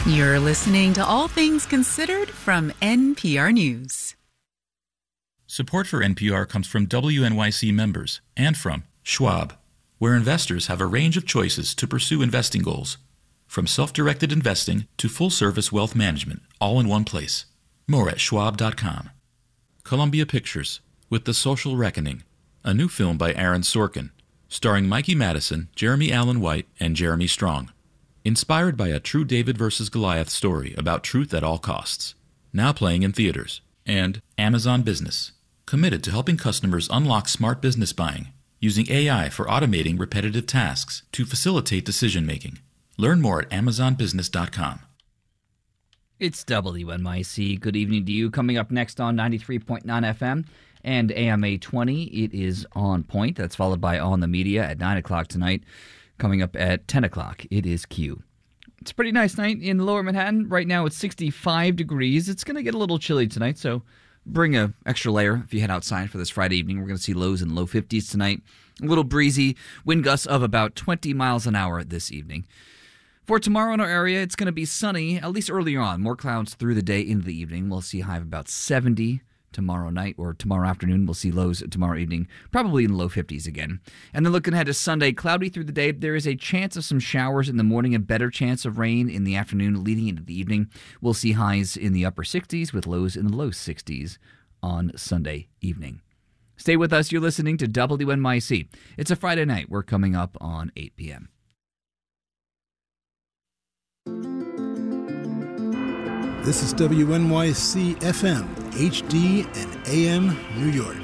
You're listening to All Things Considered from NPR News. Support for NPR comes from WNYC members and from Schwab, where investors have a range of choices to pursue investing goals, from self-directed investing to full-service wealth management, all in one place. More at schwab.com. Columbia Pictures, with The Social Reckoning, a new film by Aaron Sorkin, starring Mikey Madison, Jeremy Allen White, and Jeremy Strong. Inspired by a true David versus Goliath story about truth at all costs. Now playing in theaters. And Amazon Business, committed to helping customers unlock smart business buying, using AI for automating repetitive tasks to facilitate decision-making. Learn more at amazonbusiness.com. It's WNYC. Good evening to you. Coming up next on 93.9 FM and AM 820, it is On Point. That's followed by On the Media at 9 o'clock tonight. Coming up at 10 o'clock, it is Q. It's a pretty nice night in lower Manhattan. Right now it's 65 degrees. It's going to get a little chilly tonight, so bring an extra layer if you head outside for this Friday evening. We're going to see lows in low 50s tonight. A little breezy, wind gusts of about 20 miles an hour this evening. For tomorrow in our area, it's going to be sunny, at least earlier on. More clouds through the day into the evening. We'll see a high of about 70 tomorrow night, or tomorrow afternoon. We'll see lows tomorrow evening, probably in the low 50s again. And then looking ahead to Sunday, cloudy through the day. There is a chance of some showers in the morning and better chance of rain in the afternoon leading into the evening. We'll see highs in the upper 60s with lows in the low 60s on Sunday evening. Stay with us. You're listening to WNYC. It's a Friday night. We're coming up on 8 p.m. This is WNYC FM, HD and AM New York.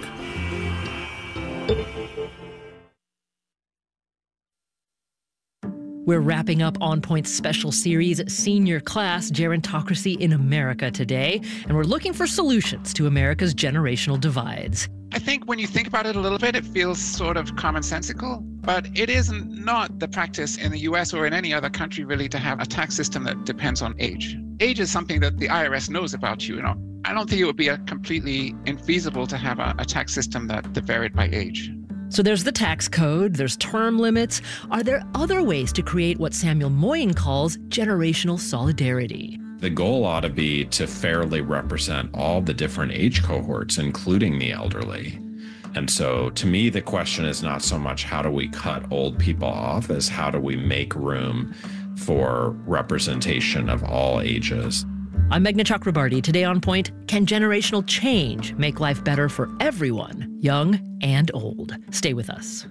We're wrapping up On Point's special series, Senior Class Gerontocracy in America today, and we're looking for solutions to America's generational divides. I think when you think about it a little bit, it feels sort of commonsensical, but it is not the practice in the US or in any other country really to have a tax system that depends on age. Age is something that the IRS knows about you. I don't think it would be completely infeasible to have a tax system that varied by age. So there's the tax code, there's term limits. Are there other ways to create what Samuel Moyn calls generational solidarity? The goal ought to be to fairly represent all the different age cohorts, including the elderly. And so to me, the question is not so much how do we cut old people off as how do we make room for representation of all ages. I'm Meghna Chakrabarti. Today on Point, can generational change make life better for everyone, young and old? Stay with us.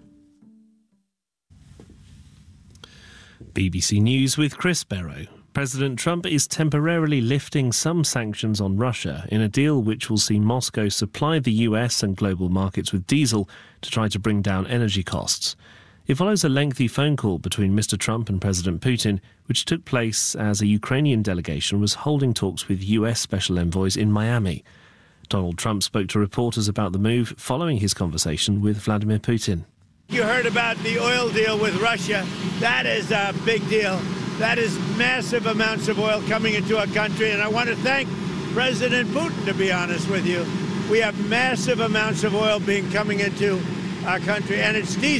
BBC News with Chris Barrow. President Trump is temporarily lifting some sanctions on Russia in a deal which will see Moscow supply the US and global markets with diesel to try to bring down energy costs. It follows a lengthy phone call between Mr. Trump and President Putin, which took place as a Ukrainian delegation was holding talks with US special envoys in Miami. Donald Trump spoke to reporters about the move following his conversation with Vladimir Putin. You heard about the oil deal with Russia. That is a big deal. That is massive amounts of oil coming into our country, and I want to thank President Putin, to be honest with you. We have massive amounts of oil coming into our country, and it's diesel.